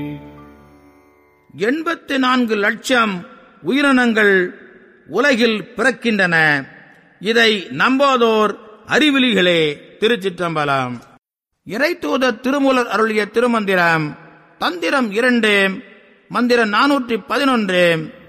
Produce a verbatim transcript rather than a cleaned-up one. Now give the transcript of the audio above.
எண்பத்தி நான்கு லட்சம் உயிரினங்கள் உலகில் பிறக்கின்றன. இதை நம்பாதோர் அறிவிலிகளே. திருச்சிற்றம்பலம். இறைத்தூதர் திருமூலர் அருளிய திருமந்திரம். தந்திரம் இரண்டு, மந்திரம் நானூற்றி பதினொன்று.